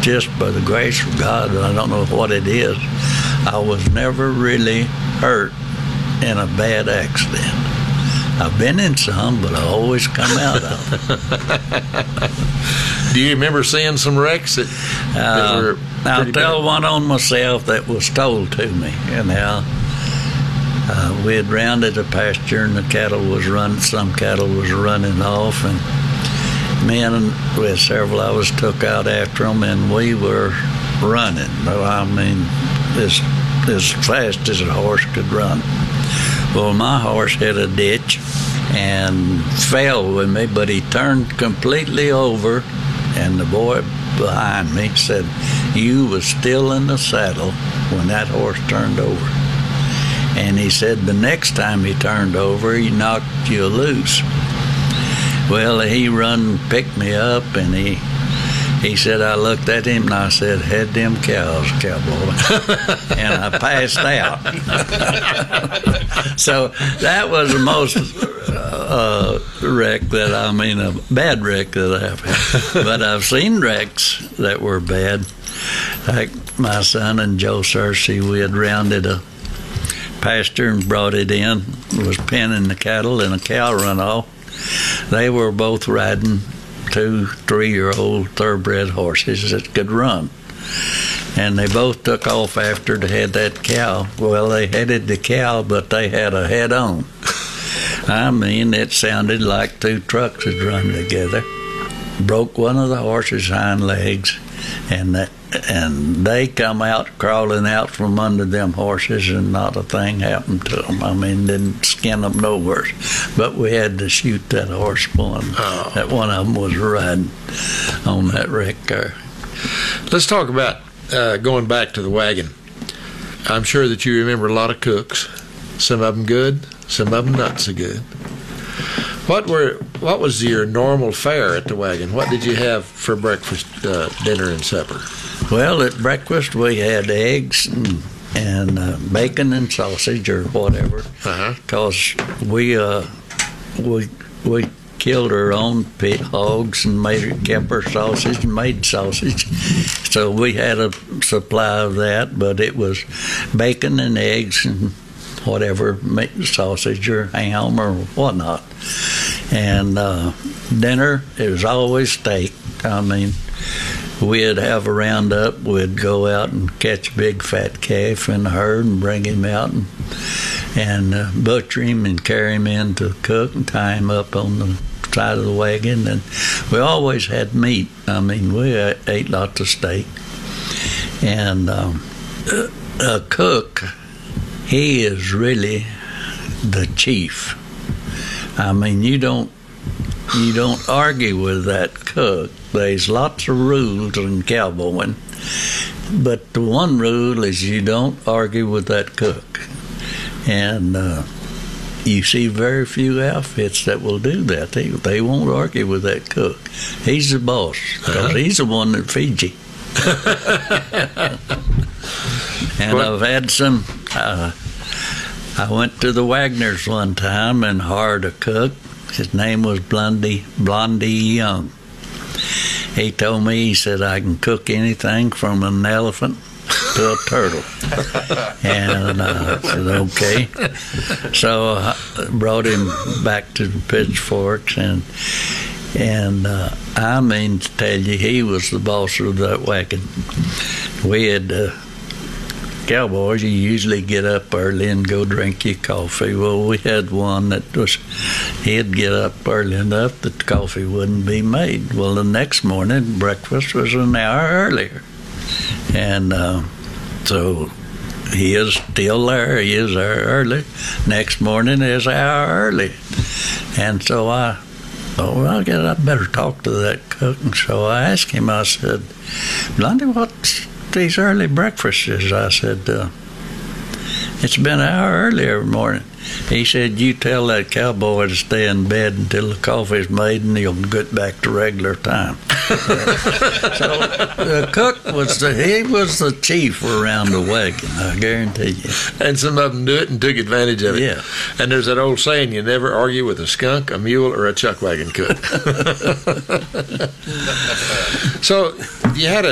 just by the grace of God, I don't know what it is, I was never really hurt in a bad accident. I've been in some, but I always come out of it. Do you remember seeing some wrecks that were I'll tell one on myself that was told to me. We had rounded a pasture and the cattle was running. Some cattle was running off, and me and with several of us took out after them, and we were running. I mean, as fast as a horse could run. Well, my horse hit a ditch and fell with me, but he turned completely over, and the boy behind me said, "You was still in the saddle when that horse turned over." And he said the next time he turned over, he knocked you loose. Well, he run, picked me up, and he said, I looked at him and I said, "Head them cows, cowboy." And I passed out. So that was the most wreck a bad wreck that I've had. But I've seen wrecks that were bad. Like my son and Joe Searcy, we had rounded a pasture and brought it in, was penning the cattle, and a cow run off. They were both riding 2-3-year-old thoroughbred horses that could run, and they both took off after they had that cow. Well, they headed the cow, but they had a head-on. I mean, it sounded like two trucks had run together. Broke one of the horse's hind legs, and they come out crawling out from under them horses, and not a thing happened to them. I mean, didn't skin them no worse. But we had to shoot that horse one. That one of them was riding on that wreck car. Let's talk about going back to the wagon. I'm sure that you remember a lot of cooks. Some of them good, some of them not so good. What was your normal fare at the wagon? What did you have for breakfast, dinner, and supper? Well, at breakfast we had eggs and bacon and sausage or whatever, because we killed our own pit hogs and kept our sausage and made sausage. So we had a supply of that, but it was bacon and eggs and whatever, sausage or ham or whatnot. And dinner, it was always steak. I mean, we'd have a roundup. We'd go out and catch a big fat calf in the herd and bring him out and butcher him and carry him in to cook and tie him up on the side of the wagon. And we always had meat. I mean, we ate lots of steak. And a cook, he is really the chief. I mean, you don't argue with that cook. There's lots of rules in cowboying, but the one rule is you don't argue with that cook. And you see very few outfits that will do that. They won't argue with that cook. He's the boss, because he's the one that feeds you. And I've had some. I went to the Wagners one time and hired a cook. His name was Blondie Young. He told me, he said, I can cook anything from an elephant to a turtle. And I said, okay. So I brought him back to the Pitchforks, and I mean to tell you, he was the boss of that wagon. We had cowboys, you usually get up early and go drink your coffee. Well, we had one he'd get up early enough that the coffee wouldn't be made. Well, the next morning, breakfast was an hour earlier. And so he is still there. He is there early. Next morning is an hour early. And so I thought, well, I better talk to that cook. And so I asked him, I said, Blondie, what's these early breakfasts? I said, it's been an hour early every morning. He said, you tell that cowboy to stay in bed until the coffee's made and he'll get back to regular time. So the cook was the chief around the wagon, I guarantee you. And some of them do it and took advantage of it. Yeah. And there's that old saying, you never argue with a skunk, a mule, or a chuck wagon cook. So you had